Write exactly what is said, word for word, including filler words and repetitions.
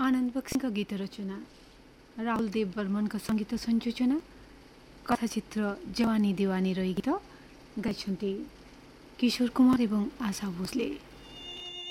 आनन्द बक्सीका गीत रचना, राहुल देव बर्मनका सङ्गीत संयोजना, कथाचित्र जवानी दिवानी रही गीत गाइछन्ति किशोर कुमार एवं आशा भोसले।